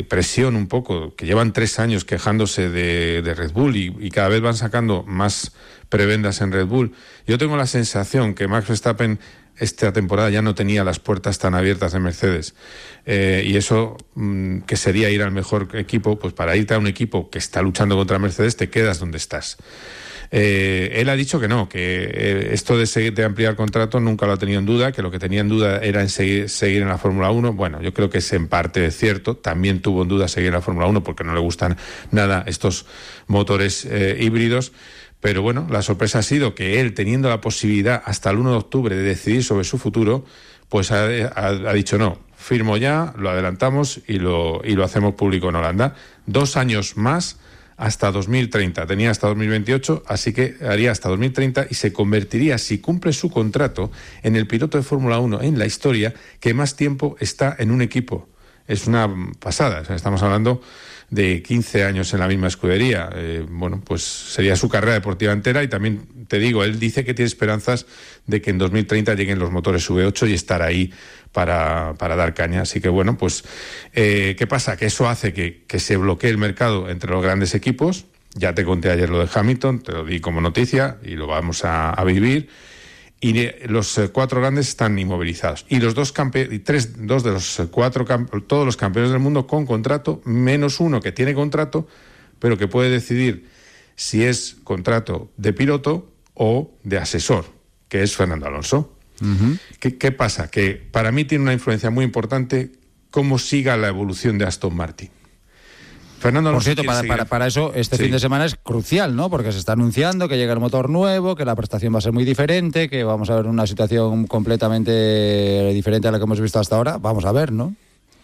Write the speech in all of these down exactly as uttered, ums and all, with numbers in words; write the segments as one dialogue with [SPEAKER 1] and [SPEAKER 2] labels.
[SPEAKER 1] presión un poco, que llevan tres años quejándose de, de Red Bull y, y cada vez van sacando más prebendas en Red Bull. Yo tengo la sensación que Max Verstappen esta temporada ya no tenía las puertas tan abiertas de Mercedes, eh, y eso mmm, que sería ir al mejor equipo, pues para irte a un equipo que está luchando contra Mercedes te quedas donde estás. Eh, él ha dicho que no, que eh, esto de, seguir, de ampliar contrato nunca lo ha tenido en duda, que lo que tenía en duda era en seguir, seguir en la Fórmula uno. Bueno, yo creo que es en parte cierto. También tuvo en duda seguir en la Fórmula uno porque no le gustan nada estos motores eh, híbridos. Pero bueno, la sorpresa ha sido que él, teniendo la posibilidad hasta el uno de octubre de decidir sobre su futuro, pues ha, ha, ha dicho no, firmo ya, lo adelantamos y lo, y lo hacemos público en Holanda. Dos años más hasta dos mil treinta. Tenía hasta dos mil veintiocho, así que haría hasta dos mil treinta y se convertiría, si cumple su contrato, en el piloto de Fórmula uno en la historia que más tiempo está en un equipo. Es una pasada, o sea, estamos hablando de quince años en la misma escudería. Eh, bueno, pues sería su carrera deportiva entera y también, te digo, él dice que tiene esperanzas de que en dos mil treinta lleguen los motores V ocho y estar ahí para, para dar caña. Así que bueno, pues eh, ¿qué pasa? Que eso hace que, que se bloquee el mercado entre los grandes equipos. Ya te conté ayer lo de Hamilton, te lo di como noticia y lo vamos a, a vivir. Y los eh, cuatro grandes están inmovilizados. Y los dos campe- tres, dos de los cuatro, camp- todos los campeones del mundo con contrato, menos uno que tiene contrato, pero que puede decidir si es contrato de piloto o de asesor, que es Fernando Alonso. Uh-huh. ¿Qué, ¿Qué pasa? Que para mí tiene una influencia muy importante cómo siga la evolución de Aston Martin. Fernando Alonso.
[SPEAKER 2] Por cierto, para, para, para eso este sí. fin de semana es crucial, ¿no? Porque se está anunciando que llega el motor nuevo, que la prestación va a ser muy diferente, que vamos a ver una situación completamente diferente a la que hemos visto hasta ahora. Vamos a ver, ¿no?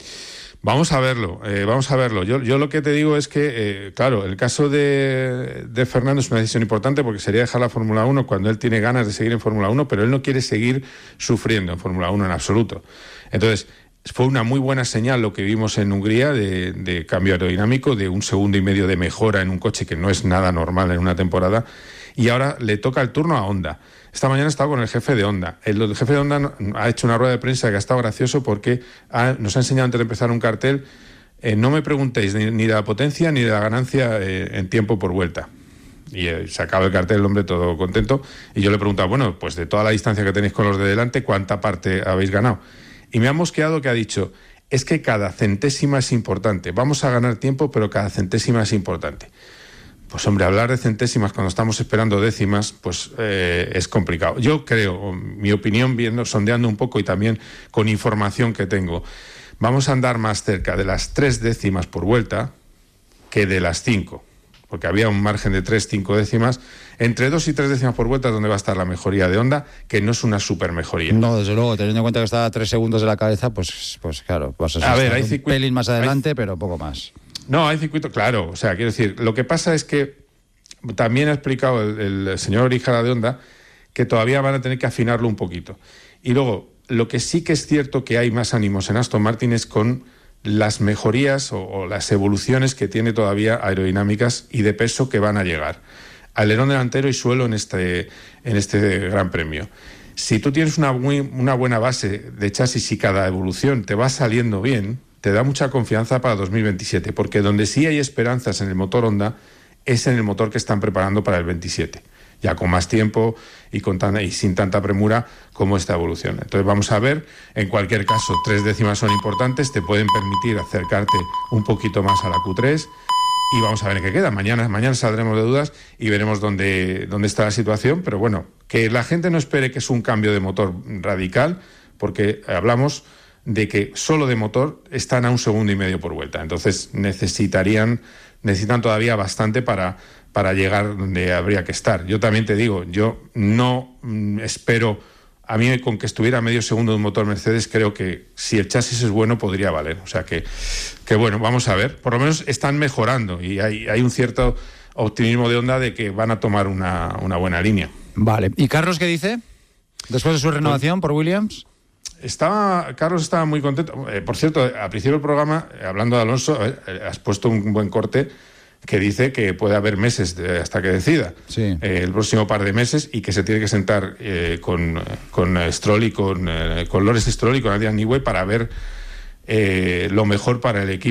[SPEAKER 1] Vamos a verlo, eh, vamos a verlo. Yo, yo lo que te digo es que, eh, claro, el caso de, de Fernando es una decisión importante porque sería dejar la Fórmula uno cuando él tiene ganas de seguir en Fórmula uno, pero él no quiere seguir sufriendo en Fórmula uno en absoluto. Entonces, fue una muy buena señal lo que vimos en Hungría de, de cambio aerodinámico, de un segundo y medio de mejora en un coche que no es nada normal en una temporada, y ahora le toca el turno a Honda. Esta mañana he estado con el jefe de Honda. El, el jefe de Honda ha hecho una rueda de prensa que ha estado gracioso porque ha, nos ha enseñado antes de empezar un cartel, eh, no me preguntéis ni, ni de la potencia ni de la ganancia eh, en tiempo por vuelta. Y eh, se acaba el cartel, el hombre todo contento, y yo le he preguntado, bueno, pues de toda la distancia que tenéis con los de delante, ¿cuánta parte habéis ganado? Y me ha mosqueado que ha dicho, es que cada centésima es importante. Vamos a ganar tiempo, pero cada centésima es importante. Pues hombre, hablar de centésimas cuando estamos esperando décimas, pues eh, es complicado. Yo creo, mi opinión, viendo, sondeando un poco y también con información que tengo, vamos a andar más cerca de las tres décimas por vuelta que de las cinco. Porque había un margen de tres, cinco décimas, entre dos y tres décimas por vuelta donde va a estar la mejoría de Honda, que no es una super mejoría.
[SPEAKER 2] No, desde luego, teniendo en cuenta que está a tres segundos de la cabeza, pues, pues claro, vas a,
[SPEAKER 1] a ver, hay
[SPEAKER 2] un
[SPEAKER 1] circuito,
[SPEAKER 2] pelín más adelante,
[SPEAKER 1] hay,
[SPEAKER 2] pero poco más.
[SPEAKER 1] No, hay circuito, claro, o sea, quiero decir, lo que pasa es que también ha explicado el, el señor Orijara de Honda que todavía van a tener que afinarlo un poquito. Y luego, lo que sí que es cierto que hay más ánimos en Aston Martin es con las mejorías o, o las evoluciones que tiene todavía aerodinámicas y de peso que van a llegar. Alerón delantero y suelo en este, en este Gran Premio. Si tú tienes una, muy, una buena base de chasis y cada evolución te va saliendo bien, te da mucha confianza para dos mil veintisiete, porque donde sí hay esperanzas en el motor Honda es en el motor que están preparando para el veintisiete. Ya con más tiempo y, con tan, y sin tanta premura como esta evolución. Entonces vamos a ver, en cualquier caso, tres décimas son importantes, te pueden permitir acercarte un poquito más a la Q tres y vamos a ver en qué queda. Mañana, mañana saldremos de dudas y veremos dónde, dónde está la situación, pero bueno, que la gente no espere que es un cambio de motor radical, porque hablamos de que solo de motor están a un segundo y medio por vuelta. Entonces necesitarían, necesitan todavía bastante para... para llegar donde habría que estar. Yo también te digo, yo no mm, espero, a mí con que estuviera a medio segundo de un motor Mercedes, creo que si el chasis es bueno podría valer. O sea que, que bueno, vamos a ver. Por lo menos están mejorando y hay, hay un cierto optimismo de Honda de que van a tomar una, una buena línea.
[SPEAKER 2] Vale. ¿Y Carlos qué dice? Después de su renovación por Williams.
[SPEAKER 1] Estaba, Carlos estaba muy contento. Eh, por cierto, al principio del programa, eh, hablando de Alonso, eh, has puesto un buen corte que dice que puede haber meses de, hasta que decida,
[SPEAKER 2] sí.
[SPEAKER 1] eh, el próximo par de meses, y que se tiene que sentar eh, con, con Stroll y con, eh, con Lawrence Stroll y con Adrian Newey para ver eh, lo mejor para el equipo.